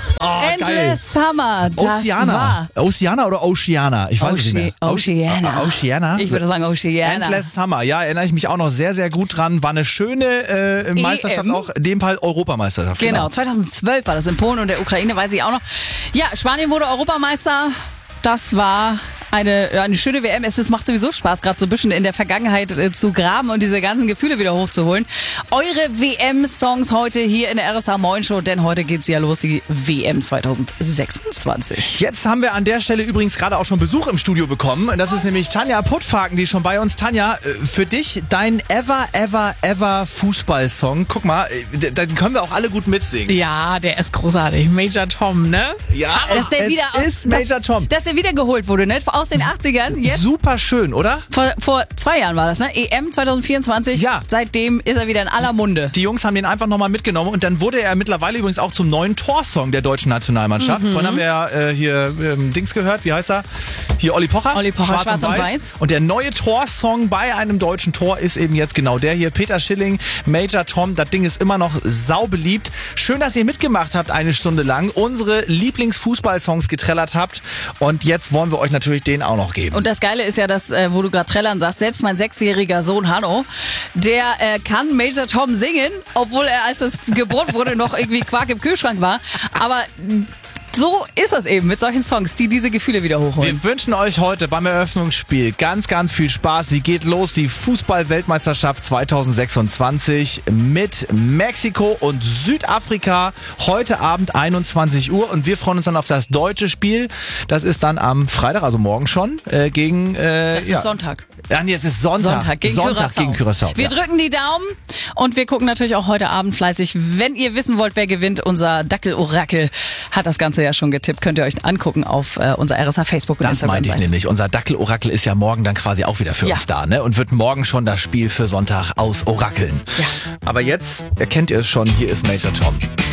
Oh, Endless Summer. Das Oceana. Oceana oder Oceana? Ich weiß es nicht mehr. Oceana. Oceana? Ich würde sagen Oceana. Endless Summer, ja, erinnere ich mich auch noch sehr, sehr gut dran. War eine schöne Meisterschaft, auch in dem Fall Europameisterschaft. Genau, 2012 war das in Polen und der Ukraine, weiß ich auch noch. Ja, Spanien wurde Europameister. Das war eine schöne WM. Es macht sowieso Spaß, gerade so ein bisschen in der Vergangenheit zu graben und diese ganzen Gefühle wieder hochzuholen. Eure WM-Songs heute hier in der RSA Moin Show, denn heute geht's ja los, die WM 2026. Jetzt haben wir an der Stelle übrigens gerade auch schon Besuch im Studio bekommen. Das ist nämlich Tanja Puttfaken, die ist schon bei uns. Tanja, für dich dein ever Fußballsong. Guck mal, den können wir auch alle gut mitsingen. Ja, der ist großartig. Major Tom, ne? Ja, Dass der wieder ist Major Tom. Dass der wiedergeholt wurde, ne? Aus den 80ern. Jetzt. Super schön, oder? Vor 2 Jahren war das, ne? EM 2024. Ja. Seitdem ist er wieder in aller Munde. Die Jungs haben den einfach nochmal mitgenommen und dann wurde er mittlerweile übrigens auch zum neuen Torsong der deutschen Nationalmannschaft. Vorhin haben wir ja hier Dings gehört, wie heißt er? Hier Olli Pocher. Olli Pocher, Schwarz und Weiß. Und der neue Torsong bei einem deutschen Tor ist eben jetzt genau der hier. Peter Schilling, Major Tom. Das Ding ist immer noch saubeliebt. Schön, dass ihr mitgemacht habt eine Stunde lang. Unsere Lieblingsfußballsongs getrellert habt. Und jetzt wollen wir euch natürlich den auch noch geben. Und das Geile ist ja, dass, wo du gerade trällern sagst, selbst mein 6-jähriger Sohn Hanno, der kann Major Tom singen, obwohl er, als es geboren wurde, noch irgendwie Quark im Kühlschrank war. Aber so ist das eben mit solchen Songs, die diese Gefühle wieder hochholen. Wir wünschen euch heute beim Eröffnungsspiel ganz, ganz viel Spaß. Sie geht los, die Fußball-Weltmeisterschaft 2026 mit Mexiko und Südafrika. Heute Abend 21 Uhr und wir freuen uns dann auf das deutsche Spiel. Das ist dann am Freitag, also morgen schon, gegen... Das ist Sonntag. Ja, nee, es ist Sonntag gegen Curaçao. Wir drücken die Daumen und wir gucken natürlich auch heute Abend fleißig. Wenn ihr wissen wollt, wer gewinnt, unser Dackel-Orakel hat das Ganze ja schon getippt. Könnt ihr euch angucken auf unser RSA Facebook und Instagram. Das meinte ich nämlich. Unser Dackel-Orakel ist ja morgen dann quasi auch wieder für uns da, ne? Und wird morgen schon das Spiel für Sonntag aus orakeln. Ja. Aber jetzt erkennt ihr es schon, hier ist Major Tom.